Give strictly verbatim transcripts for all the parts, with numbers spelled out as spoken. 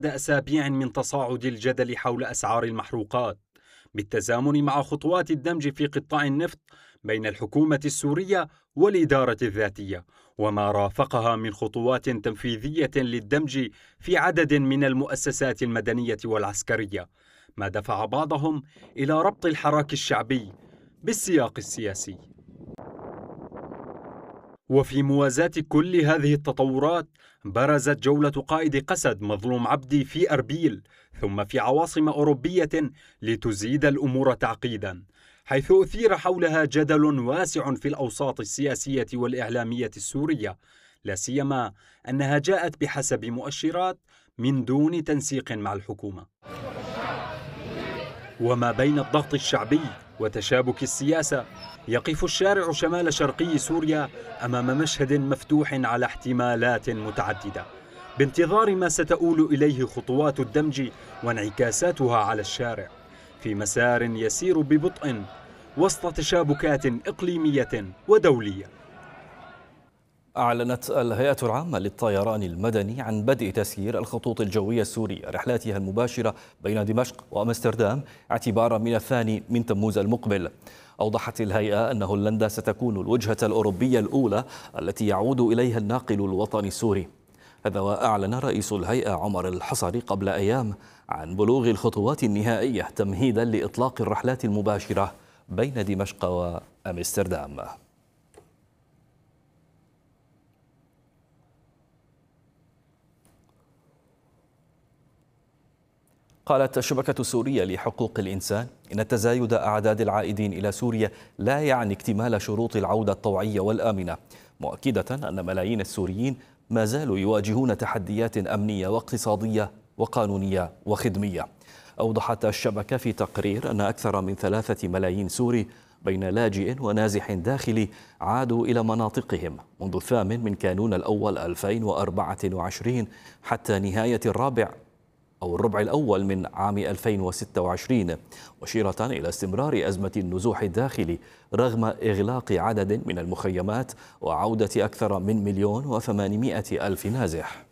أسابيع من تصاعد الجدل حول أسعار المحروقات، بالتزامن مع خطوات الدمج في قطاع النفط بين الحكومة السورية والإدارة الذاتية، وما رافقها من خطوات تنفيذية للدمج في عدد من المؤسسات المدنية والعسكرية، ما دفع بعضهم إلى ربط الحراك الشعبي بالسياق السياسي. وفي موازاة كل هذه التطورات، برزت جولة قائد قسد مظلوم عبدي في أربيل ثم في عواصم أوروبية لتزيد الأمور تعقيدا، حيث أثير حولها جدل واسع في الأوساط السياسية والإعلامية السورية، لا سيما أنها جاءت بحسب مؤشرات من دون تنسيق مع الحكومة. وما بين الضغط الشعبي وتشابك السياسة، يقف الشارع شمال شرقي سوريا أمام مشهد مفتوح على احتمالات متعددة، بانتظار ما ستؤول إليه خطوات الدمج وانعكاساتها على الشارع، في مسار يسير ببطء وسط تشابكات إقليمية ودولية. أعلنت الهيئة العامة للطيران المدني عن بدء تسيير الخطوط الجوية السورية رحلاتها المباشرة بين دمشق وأمستردام اعتبارا من الثاني من تموز المقبل. أوضحت الهيئة أن هولندا ستكون الوجهة الأوروبية الأولى التي يعود إليها الناقل الوطني السوري. هذا وأعلن رئيس الهيئة عمر الحصري قبل أيام عن بلوغ الخطوات النهائية تمهيدا لإطلاق الرحلات المباشرة بين دمشق وأمستردام. قالت الشبكة السورية لحقوق الإنسان إن تزايد أعداد العائدين إلى سوريا لا يعني اكتمال شروط العودة الطوعية والآمنة، مؤكدة أن ملايين السوريين ما زالوا يواجهون تحديات أمنية واقتصادية وقانونية وخدمية. أوضحت الشبكة في تقرير أن أكثر من ثلاثة ملايين سوري بين لاجئ ونازح داخلي عادوا إلى مناطقهم منذ الثامن من كانون الأول ألفين وأربعة وعشرين حتى نهاية الرابع أو الربع الأول من عام ألفين وستة وعشرين، مشيرة إلى استمرار أزمة النزوح الداخلي رغم إغلاق عدد من المخيمات وعودة أكثر من مليون وثمانمائة ألف نازح.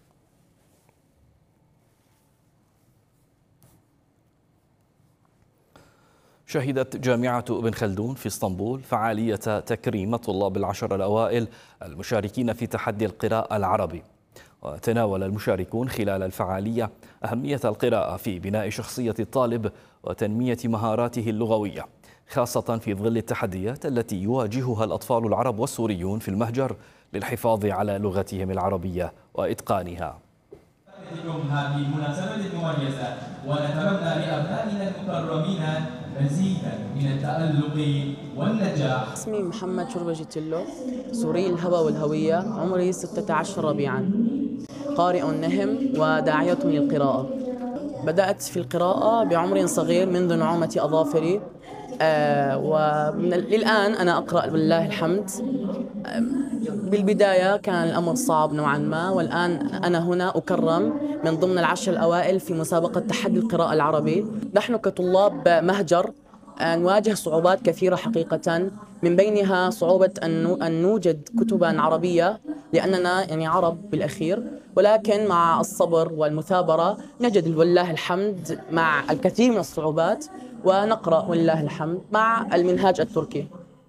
شهدت جامعة ابن خلدون في اسطنبول فعالية تكريم طلاب العشر الأوائل المشاركين في تحدي القراءة العربي. وتناول المشاركون خلال الفعالية أهمية القراءة في بناء شخصية الطالب وتنمية مهاراته اللغوية، خاصة في ظل التحديات التي يواجهها الأطفال العرب والسوريون في المهجر للحفاظ على لغتهم العربية وإتقانها. هذه المناسبة المميزة ونتمنى لأبنائنا المكرمين مزيدا من التألق والنجاح. اسمي محمد شربجي تلو، سوري الهوى والهوية، عمري ستة عشر ربيعا، قارئ نهم وداعية للقراءة. بدأت في القراءة بعمر صغير منذ نعومة أظافري، آه وللآن أنا أقرأ بالله الحمد. آه بالبداية كان الأمر صعب نوعا ما، والآن أنا هنا أكرم من ضمن العشر الأوائل في مسابقة تحدي القراءة العربي. نحن كطلاب مهجر نواجه صعوبات كثيرة حقيقة، من بينها صعوبة أن نوجد كتبا عربية لأننا يعني عرب بالأخير، ولكن مع الصبر والمثابرة نجد والله الحمد مع الكثير من الصعوبات ونقرأ والله الحمد مع المنهاج التركي.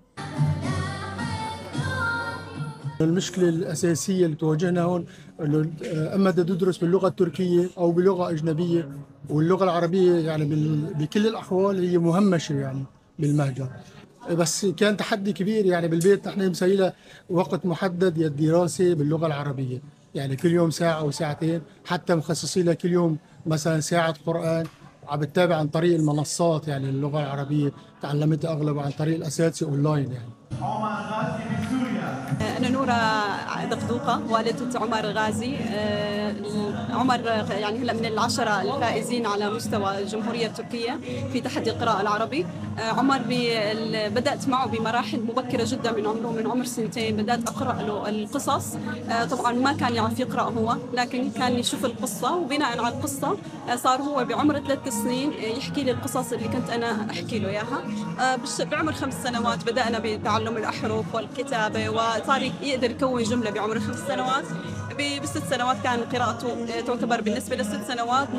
المشكلة الأساسية اللي تواجهنا هون إنه أما بدك تدرس باللغة التركية أو بلغة أجنبية، واللغة العربية يعني بكل الأحوال هي مهمشة يعني بالمهجر. بس كان تحدي كبير يعني بالبيت، نحن مسويلها وقت محدد للدراسة باللغة العربية، يعني كل يوم ساعة أو ساعتين، حتى مخصصين لها كل يوم مثلا ساعة قرآن. عم بتابع عن طريق المنصات، يعني اللغة العربية تعلمتها أغلبها عن طريق الأساتذة أونلاين يعني. أنا نورة دقدوقة والدة عمر غازي. عمر يعني هلا من العشرة الفائزين على مستوى الجمهورية التركية في تحدي القراءة العربي. عمر بدأت معه بمراحل مبكرة جدا من عمره، من عمر سنتين بدأت أقرأ له القصص. طبعا ما كان يعرف يقرأ هو، لكن كان يشوف القصة وبناء على القصة صار هو بعمر ثلاث سنين يحكي لي القصص اللي كنت أنا أحكي له إياها. بعمر خمس سنوات بدأنا بتعلم الأحرف والكتابة، وصار يقدر يكون جملة بعمر خمس سنوات. بست سنوات كان قراءته تعتبر بالنسبة للست سنوات